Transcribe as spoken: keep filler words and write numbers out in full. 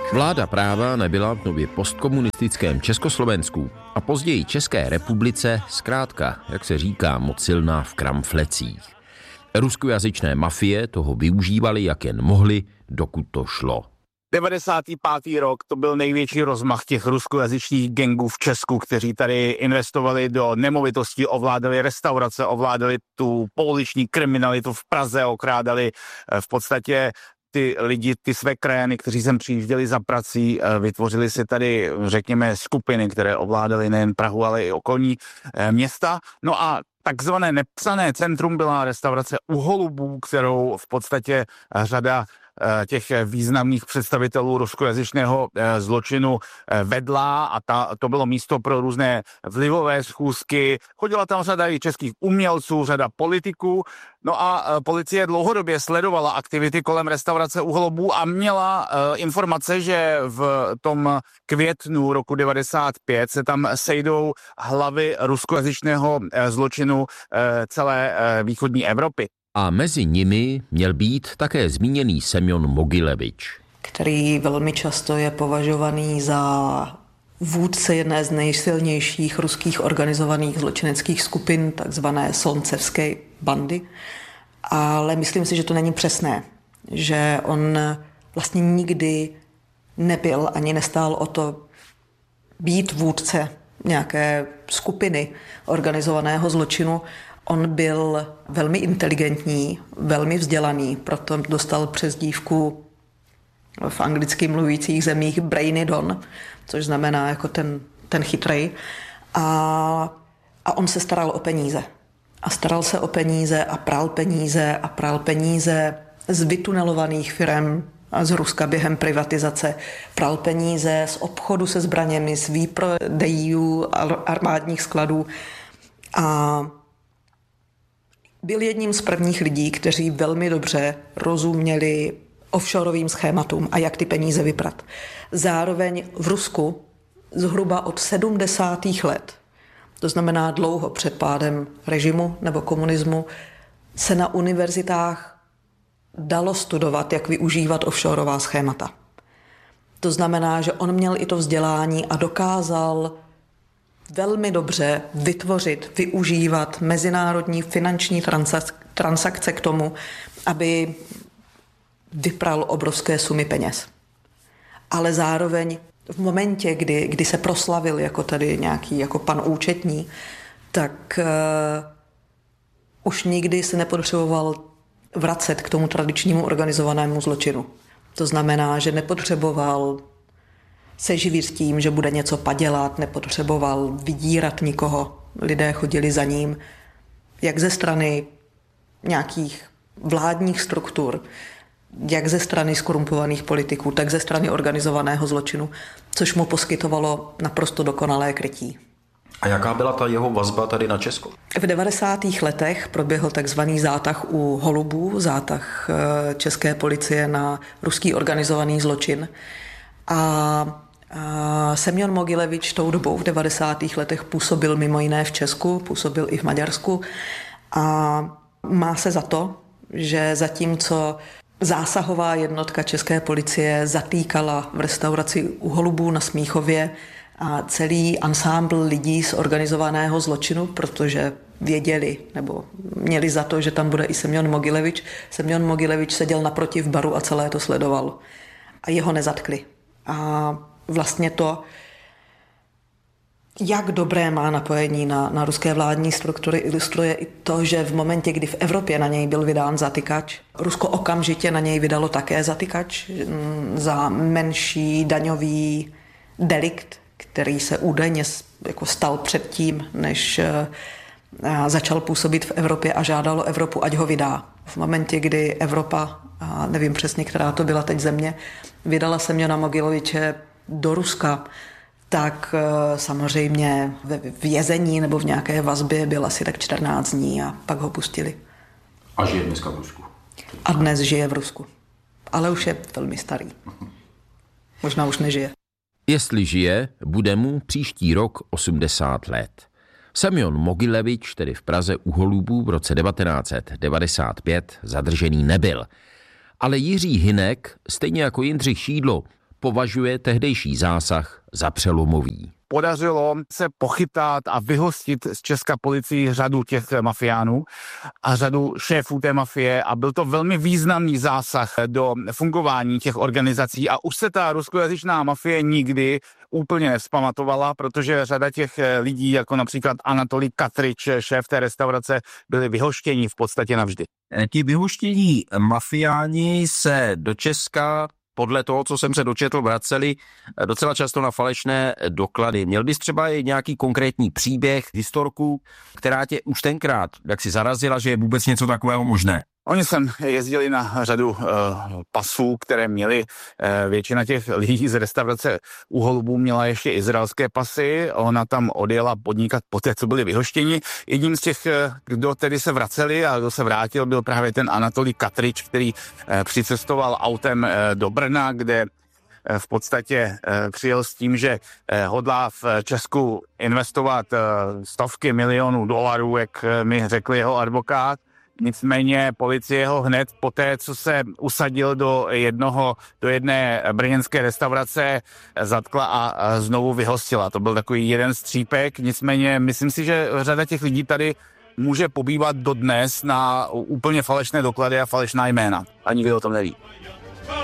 Vláda práva nebyla v nově postkomunistickém Československu a později České republice zkrátka, jak se říká, moc silná v kramflecích. Ruskojazyčné mafie toho využívali, jak jen mohli, dokud to šlo. devadesátý pátý rok to byl největší rozmach těch ruskojazyčných gangů v Česku, kteří tady investovali do nemovitostí, ovládali restaurace, ovládali tu pouliční kriminalitu v Praze, okrádali v podstatě ty lidi, ty své krajany, kteří sem přijížděli za prací, vytvořili si tady, řekněme, skupiny, které ovládaly nejen Prahu, ale i okolní města. No a takzvané nepsané centrum byla restaurace U Holubů, kterou v podstatě řada těch významných představitelů ruskojazyčného zločinu vedla a ta, to bylo místo pro různé vlivové schůzky. Chodila tam řada i českých umělců, řada politiků. No a policie dlouhodobě sledovala aktivity kolem restaurace U Holubů a měla informace, že v tom květnu roku devadesát pět se tam sejdou hlavy ruskojazyčného zločinu celé východní Evropy. A mezi nimi měl být také zmíněný Semjon Mogilevič, který velmi často je považovaný za vůdce jedné z nejsilnějších ruských organizovaných zločineckých skupin, takzvané Sloncevské bandy. Ale myslím si, že to není přesné, že on vlastně nikdy nebyl ani nestál o to být vůdce nějaké skupiny organizovaného zločinu. On byl velmi inteligentní, velmi vzdělaný, proto dostal přezdívku v anglicky mluvících zemích Brainy Don, což znamená jako ten, ten chytrej. A, a on se staral o peníze. A staral se o peníze a pral peníze a pral peníze z vytunelovaných firem z Ruska během privatizace. Pral peníze z obchodu se zbraněmi, z výprodejů armádních skladů a byl jedním z prvních lidí, kteří velmi dobře rozuměli offshoreovým schématům a jak ty peníze vyprat. Zároveň v Rusku zhruba od sedmdesátých let, to znamená dlouho před pádem režimu nebo komunismu, se na univerzitách dalo studovat, jak využívat offshoreová schémata. To znamená, že on měl i to vzdělání a dokázal velmi dobře vytvořit, využívat mezinárodní finanční transakce k tomu, aby vypral obrovské sumy peněz. Ale zároveň v momentě, kdy, kdy se proslavil jako tady nějaký jako pan účetní, tak uh, už nikdy se nepotřeboval vracet k tomu tradičnímu organizovanému zločinu. To znamená, že nepotřeboval se živit tím, že bude něco padělat, nepotřeboval vydírat nikoho. Lidé chodili za ním, jak ze strany nějakých vládních struktur, jak ze strany skorumpovaných politiků, tak ze strany organizovaného zločinu, což mu poskytovalo naprosto dokonalé krytí. A jaká byla ta jeho vazba tady na Česko? V devadesátých letech proběhl takzvaný zátah U Holubů, zátah české policie na ruský organizovaný zločin. A Semjon Mogilevič tou dobou v devadesátých letech působil mimo jiné v Česku, působil i v Maďarsku a má se za to, že zatímco zásahová jednotka české policie zatýkala v restauraci U Holubů na Smíchově a celý ansámbl lidí z organizovaného zločinu, protože věděli nebo měli za to, že tam bude i Semjon Mogilevič. Semjon Mogilevič seděl naproti v baru a celé to sledoval a jeho nezatkli. A vlastně to, jak dobré má napojení na, na ruské vládní struktury, ilustruje i to, že v momentě, kdy v Evropě na něj byl vydán zatykač, Rusko okamžitě na něj vydalo také zatykač za menší daňový delikt, který se údajně jako stal předtím, než začal působit v Evropě a žádalo Evropu, ať ho vydá. V momentě, kdy Evropa, a nevím přesně, která to byla teď země, vydala Semjona Mogileviče do Ruska, tak samozřejmě ve vězení nebo v nějaké vazbě byl asi tak čtrnáct dní a pak ho pustili. A žije dneska v Rusku. A dnes žije v Rusku. Ale už je velmi starý. Možná už nežije. Jestli žije, bude mu příští rok osmdesát let. Semjon Mogilevič tedy v Praze U Holubů v roce devatenáct set devadesát pět zadržený nebyl. Ale Jiří Hynek, stejně jako Jindřich Šídlo, považuje tehdejší zásah za přelomový. Podařilo se pochytat a vyhostit z Česka policii řadu těch mafiánů a řadu šéfů té mafie a byl to velmi významný zásah do fungování těch organizací a už se ta ruskojazyčná mafie nikdy úplně nevzpamatovala, protože řada těch lidí, jako například Anatolij Katrič, šéf té restaurace, byli vyhoštěni v podstatě navždy. Ti vyhoštění mafiáni se do Česka podle toho, co jsem se dočetl, vraceli docela často na falešné doklady. Měl bys třeba i nějaký konkrétní příběh, historku, která tě už tenkrát jak si zarazila, že je vůbec něco takového možné? Oni sem jezdili na řadu uh, pasů, které měli. Uh, většina těch lidí z restaurace U Holubů měla ještě izraelské pasy. Ona tam odjela podnikat poté, co byli vyhoštěni. Jedním z těch, kdo tedy se vraceli a kdo se vrátil, byl právě ten Anatolij Katrič, který uh, přicestoval autem uh, do Brna, kde uh, v podstatě uh, přijel s tím, že uh, hodlá v Česku investovat uh, stovky milionů dolarů, jak uh, mi řekl jeho advokát. Nicméně policie ho hned poté, co se usadil do jednoho, do jedné brněnské restaurace, zatkla a znovu vyhostila. To byl takový jeden střípek, nicméně myslím si, že řada těch lidí tady může pobývat dodnes na úplně falešné doklady a falešná jména. A nikdo o tom neví.